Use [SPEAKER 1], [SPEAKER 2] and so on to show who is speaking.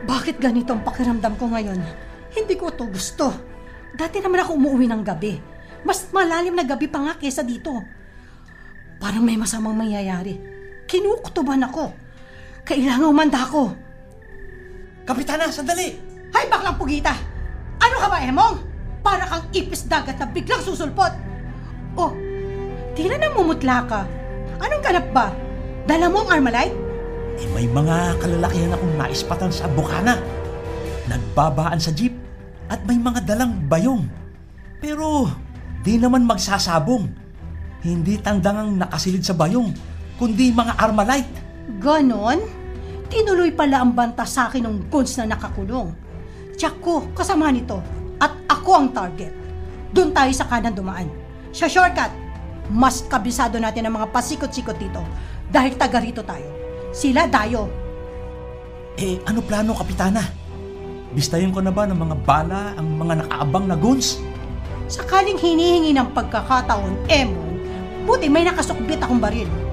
[SPEAKER 1] Bakit ganito ang pakiramdam ko ngayon? Hindi ko to gusto. Dati naman ako umuwi ng gabi. Mas malalim na gabi pa nga kesa dito. Parang may masamang mangyayari. Kinukutuban ako. Kailangan umanda ako.
[SPEAKER 2] Kapitana, sandali!
[SPEAKER 1] Hay, baklang pugita! Ano ka ba, Emong? Para kang ipis dagat na biglang susulpot. Oh, tila namumutla ka. Anong ganap ba? Dala mo ang Armalite?
[SPEAKER 2] May mga kalalakihan akong naispatan sa bukana. Nagbabaan sa jeep at may mga dalang bayong. Pero di naman magsasabong. Hindi tandangang nakasilid sa bayong, kundi mga Armalite.
[SPEAKER 1] Ganon? Tinuloy pala ang banta sa akin ng goods na nakakulong. Tiyak ko, kasama nito. At ako ang target. Doon tayo sa kanan dumaan. Sa shortcut, mas kabisado natin ang mga pasikot-sikot dito. Dahil taga rito tayo. Sila dayo.
[SPEAKER 2] Ano plano, Kapitana? Bistayin ko na ba ng mga bala ang mga nakaabang na guns?
[SPEAKER 1] Sakaling hinihingi ng pagkakataon, Emon, buti may nakasukbit akong baril.